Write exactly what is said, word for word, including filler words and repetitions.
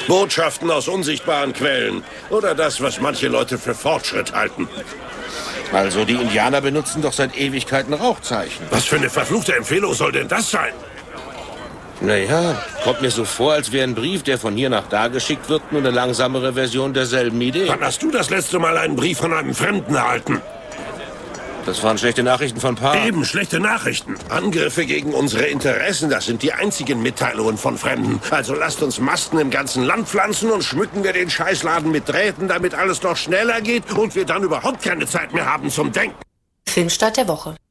Botschaften aus unsichtbaren Quellen. Oder das, was manche Leute für Fortschritt halten. Also, die Indianer benutzen doch seit Ewigkeiten Rauchzeichen. Was für eine verfluchte Empfehlung soll denn das sein? Naja, kommt mir so vor, als wäre ein Brief, der von hier nach da geschickt wird, nur eine langsamere Version derselben Idee. Wann hast du das letzte Mal einen Brief von einem Fremden erhalten? Das waren schlechte Nachrichten von Pa. Eben, schlechte Nachrichten. Angriffe gegen unsere Interessen, das sind die einzigen Mitteilungen von Fremden. Also lasst uns Masten im ganzen Land pflanzen und schmücken wir den Scheißladen mit Drähten, damit alles noch schneller geht und wir dann überhaupt keine Zeit mehr haben zum Denken. Filmstart der Woche.